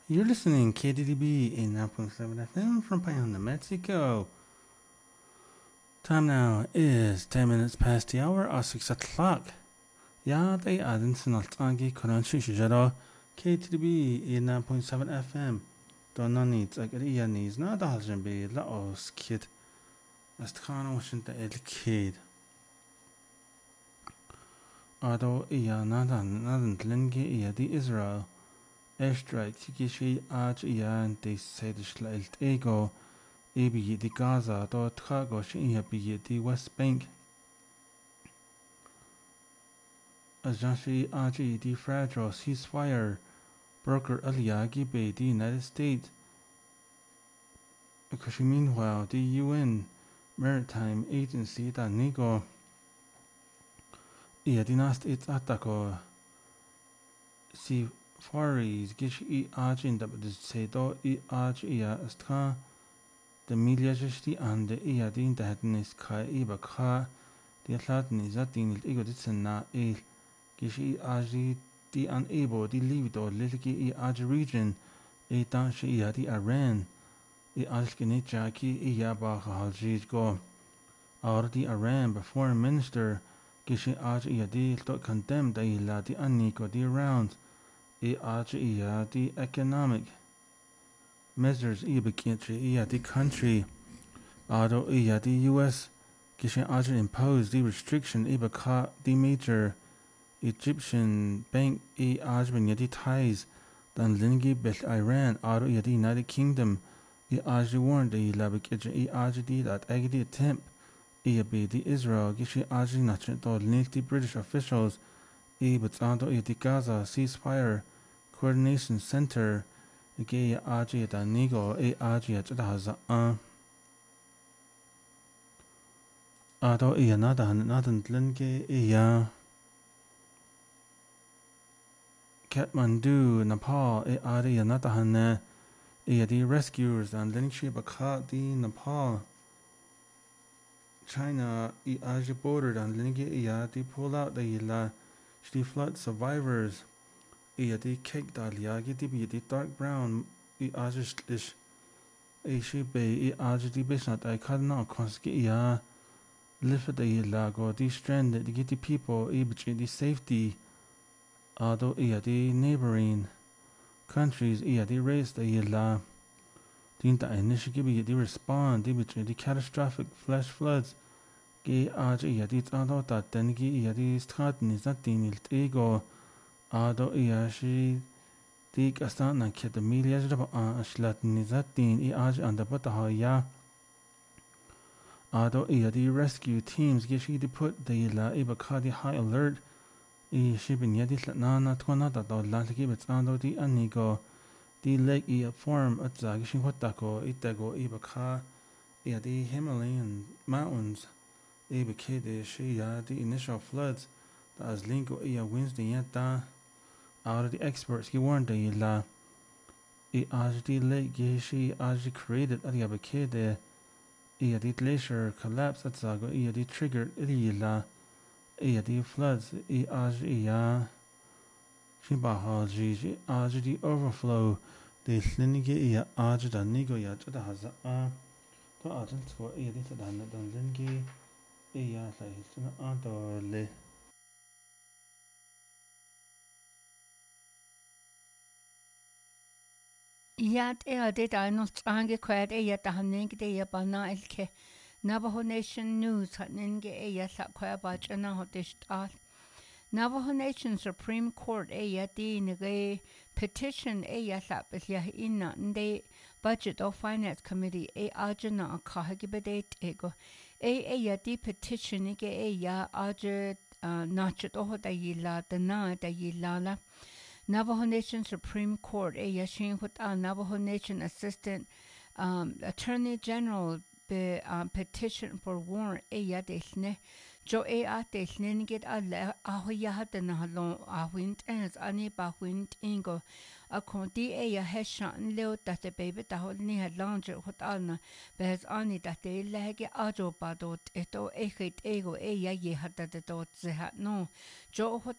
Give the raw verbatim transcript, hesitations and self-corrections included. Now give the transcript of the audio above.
You're listening K D D B eighty-nine point seven F M from Payanda, Mexico. Time now is ten minutes past the hour or six o'clock. Yad ay adin sinalt angi koranchi shijaro K D D B eighty-nine point seven F M. Donna needs like Ria needs not haljan be la os kid. Astkana wasn't el kid. Ado iya nadan nadan tlingi iya di Israel. Airstrike kishi aj iya and they said shlailt ego. Ebi di Gaza do tchago shi bi di West Bank. Ajanshi aji di fragile ceasefire broker aliyagi by the United States. Because meanwhile the U N Maritime Agency da nigo iya dinast it atako si faris gish I ajin da say do I aj iya astka the media just and the iya din da hadnis kai iba kha the latni zatin il ego ditna il gish I aj the unable the leave do liliki I aj region e dan shi iya di Iran I alkini jaki iya ba halji go or the Iran foreign minister gish I aj iya di to condemn the ila the aniko the around I aj iya the economic measures ibekitri iya the country ado iya the U S gish I aj imposed the restriction ibaka the major Egyptian bank I aj ben yadi ties dan lingi bel Iran ado iya the United Kingdom I aj warned the labik I aj di that agdi attempt I be the Israel gish I aj nachet do the British officials I but ado iya the Gaza ceasefire coordination center ge aj da nigo I aj at haza a ado iya nada nadan lingi iya Kathmandu, Nepal, e ari anatahane, e the rescuers and Linichi Bakha di Nepal. China e aji bordered and Lingi e the pull out the la shdi flood survivors. E the cake daliagi di be the dark brown e aji slish. E she be e aji di bisnat I can not konski ya lift the lago di stranded to get the people e between the safety. Although iya the neighboring countries iya the race the yella dinta initiative the respond the between the catastrophic flash floods ge aj iya the although that then ge iya the start is not the ego although iya she the kasana ke the media jab ashlat nizatin i aj and but ya although iya the rescue teams ge she the put the yella ibaka the high alert I shibin yadit nana twanata do lantiki betsando di anigo di lake I form at zagishin hotako itego ibaka I the Himalayan mountains ibake de shia the initial floods the azlingo I Wednesday yata out of the experts he warned the la I aj the lake gishi aj created at yabake de I the glacier collapse at zago I the triggered ila iya the floods I aj iya shibaha ji aj the overflow the linigi iya aj da nigo ya da haza a to ajin to iya the da na dan lingi iya la hisna adole Yat e det einot angequert e yat haning de ya bana elke Navajo Nation News haninge e ya sa kwa bachana hotishtal Navajo Nation Supreme Court e ya di nge petition e ya sa ya inna nde Budget of Finance Committee e ajana kahagibedate ego e e ya di petition ge e ya aje nachet oh da yila da na da yila Navajo Nation Supreme Court e ya shin hot Navajo Nation Assistant um, Attorney General be um, petition for warrant e ya desne jo e a desne get a a ya hat na halon a wind as ani ba wind ingo a konti e ya heshan leo that the baby da hol ni had launch hot ana bez ani that de lege ajo ba dot eto e hit ego e ya ye hat da dot ze hat no jo hot